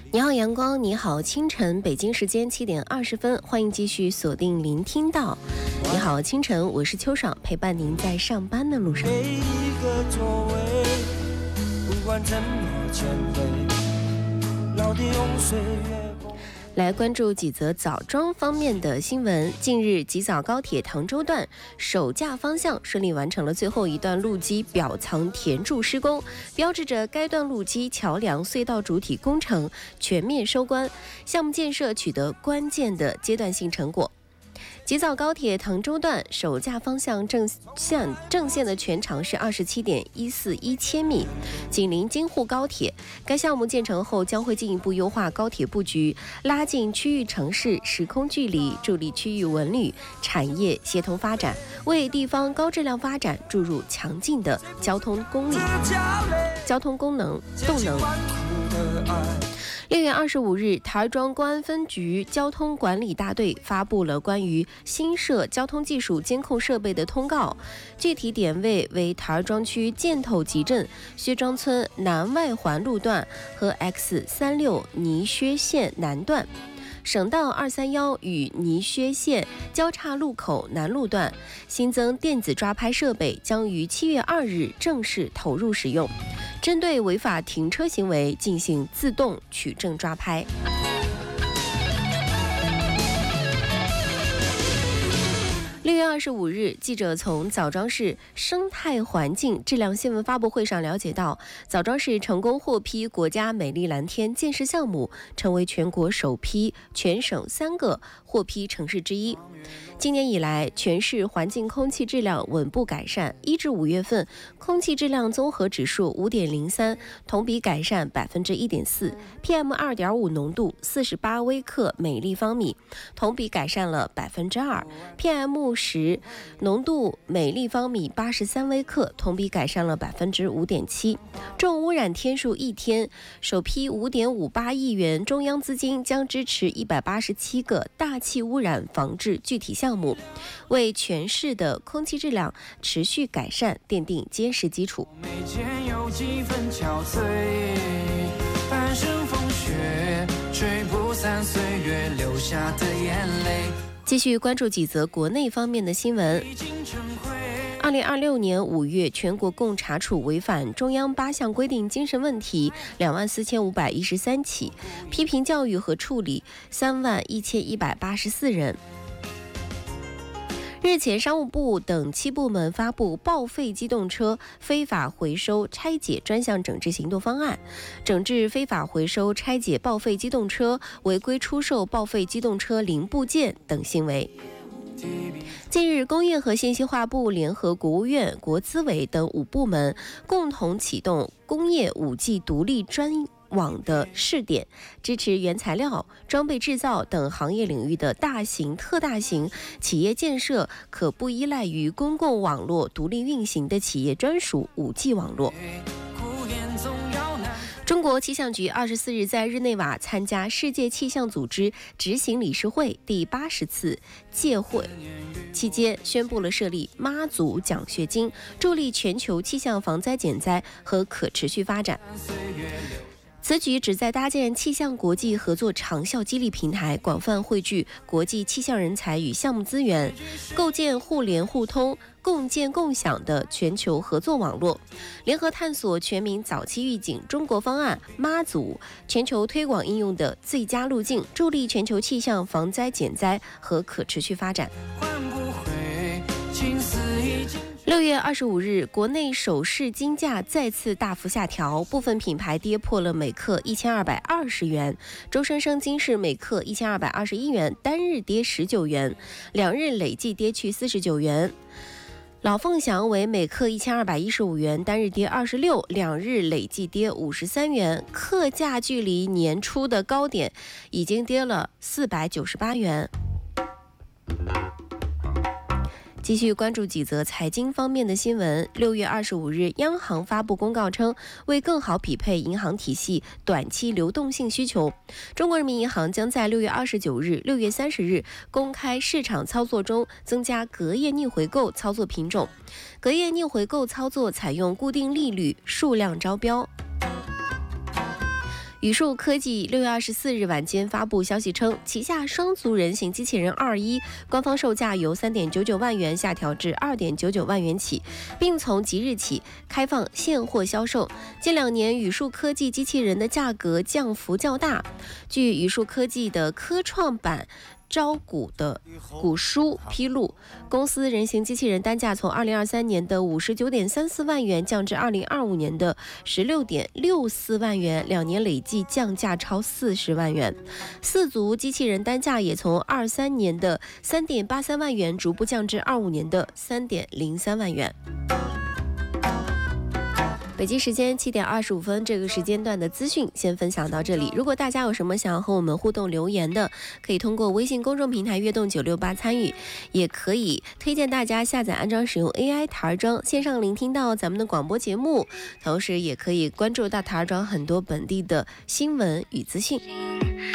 你好阳光，你好清晨，北京时间7点20分，欢迎继续锁定聆听到。你好清晨，我是秋爽，陪伴您在上班的路上。 每一个座位，不管怎么前辈，老的用岁月。 来关注几则枣庄方面的新闻。近日，吉枣高铁唐州段首架方向顺利完成了最后一段路基表层填筑施工，标志着该段路基、桥梁、隧道主体工程全面收官，项目建设取得关键的阶段性成果。吉枣高铁唐州段首架方向正线的全长是27.141千米，紧邻京沪高铁。该项目建成后将会进一步优化高铁布局，拉近区域城市时空距离，助力区域文旅产业协同发展，为地方高质量发展注入强劲的交通功能动能。6月25日，台儿庄公安分局交通管理大队发布了关于新设交通技术监控设备的通告，具体点位为台儿庄区箭头集镇薛庄村南外环路段和 X36泥薛线南段，省道231与泥薛线交叉路口南路段新增电子抓拍设备，将于7月2日正式投入使用，针对违法停车行为进行自动取证抓拍。6月25日，记者从枣庄市生态环境质量新闻发布会上了解到，枣庄市成功获批国家美丽蓝天建设项目，成为全国首批全省3个获批城市之一。今年以来，全市环境空气质量稳步改善，1至5月份空气质量综合指数5.03，同比改善1.4%， PM2.5 浓度48微克每立方米，同比改善了2%， PM10 浓度每立方米83微克，同比改善了5.7%。重污染天数1天，首批5.58亿元中央资金将支持187个大气污染防治具体项目，为全市的空气质量持续改善奠定坚实基础。 眉间有几分憔悴，半生风雪，吹不散岁月留下的眼泪。 继续关注几则国内方面的新闻。2026年5月，全国共查处违反中央8项规定精神问题24513起，批评教育和处理31184人。日前，商务部等7部门发布报废机动车非法回收拆解专项整治行动方案，整治非法回收拆解报废机动车、违规出售报废机动车零部件等行为。近日，工业和信息化部联合国务院、国资委等5部门共同启动工业5G 独立专网的试点，支持原材料、装备制造等行业领域的大型、特大型企业建设可不依赖于公共网络独立运行的企业专属5G 网络。中国气象局24日在日内瓦参加世界气象组织执行理事会第80次届会期间，宣布了设立妈祖奖学金，助力全球气象防灾减灾和可持续发展。此举旨在搭建气象国际合作长效激励平台，广泛汇聚国际气象人才与项目资源，构建互联互通、共建共享的全球合作网络，联合探索全民早期预警中国方案妈祖全球推广应用的最佳路径，助力全球气象防灾减灾和可持续发展。6月25日，国内首饰金价再次大幅下调，部分品牌跌破了每克1220元，周生生金是每克1221元，单日跌19元，2日累计跌去49元。老凤祥为每克1215元，单日跌26，2日累计跌53元，克价距离年初的高点已经跌了498元。继续关注几则财经方面的新闻。6月25日，央行发布公告称，为更好匹配银行体系短期流动性需求，中国人民银行将在6月29日、6月30日公开市场操作中增加隔夜逆回购操作品种。隔夜逆回购操作采用固定利率数量招标。 宇树科技6月24日晚间发布消息称，旗下双足人形机器人2.1官方售价由3.99万元下调至2.99万元起，并从即日起开放现货销售。近2年，宇树科技机器人的价格降幅较大。据宇树科技的科创板招股的股书披露，公司人形机器人单价从2023年的59.34万元降至2025年的16.64万元，2年累计降价超40万元。四足机器人单价也从23年的3.83万元逐步降至25年的3.03万元。北京时间7点25分，这个时间段的资讯先分享到这里。如果大家有什么想要和我们互动留言的，可以通过微信公众平台悦动968参与，也可以推荐大家下载安装使用 AI 台儿庄，线上聆听到咱们的广播节目，同时也可以关注大台儿庄很多本地的新闻与资讯。